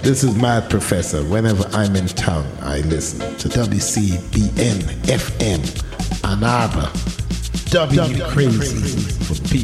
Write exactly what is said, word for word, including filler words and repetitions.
This is Mad Professor. Whenever I'm in town, I listen to W C B N F M, Ann Arbor, W Crazy for people.